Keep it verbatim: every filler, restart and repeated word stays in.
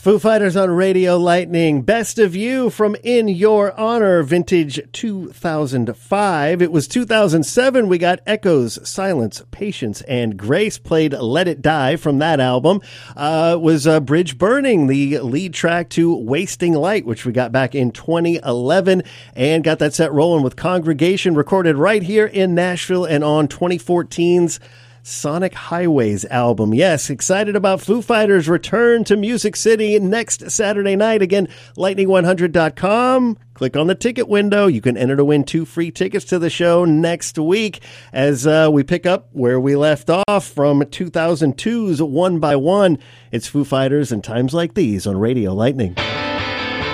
Foo Fighters on Radio Lightning. Best of You from In Your Honor, vintage two thousand five. It was two thousand seven. We got Echoes, Silence, Patience, and Grace played Let It Die from that album. Uh, it was uh, Bridge Burning, the lead track to Wasting Light, which we got back in twenty eleven, and got that set rolling with Congregation, recorded right here in Nashville and on twenty fourteen's Sonic Highways album. Yes, excited about Foo Fighters' return to Music City next Saturday night. Again, lightning one hundred dot com. Click on the ticket window. You can enter to win two free tickets to the show next week as uh, we pick up where we left off from two thousand two's One by One. It's Foo Fighters and Times Like These on Radio Lightning.